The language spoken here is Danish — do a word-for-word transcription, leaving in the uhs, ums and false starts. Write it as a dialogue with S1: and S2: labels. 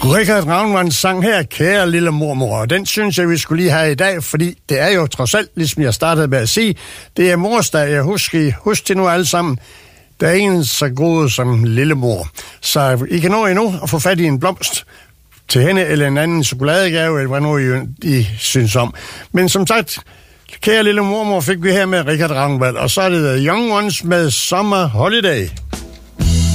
S1: Richard Ravnvand sang her, Kære lille mormor, og den synes jeg, vi skulle lige have i dag, fordi det er jo trods alt, ligesom jeg startede med at sige, det er morsdag, jeg husker, husk det nu alle sammen, der er ingen så god som lillemor. Så I kan nå endnu at få fat i en blomst til hende, eller en anden chokoladegave, eller hvad nu I, I synes om. Men som sagt, kære lille mormor, fik vi her med Richard Ravnvand, og så er det The Young Ones med Summer Holiday.